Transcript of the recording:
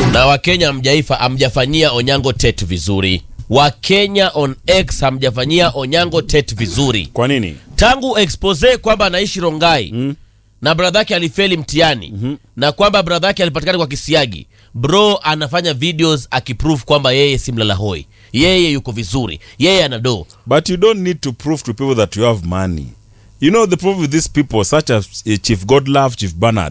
Na Wakenya hamjafanyia Onyango Tet vizuri. Wakenya on X hamjafanyia Onyango Tet vizuri. Kwa nini? Tangu expose kwamba anaishi Rongai na brother yake alifeli mtihani na kwamba brother yake alipatikana kwa kisiagi, bro anafanya videos akiprove kwamba yeye si mlalahoi. Yeye yuko vizuri. Yeye anado. But you don't need to prove to people that you have money. You know the problem with these people such as Chief Godlove, Chief Bernard.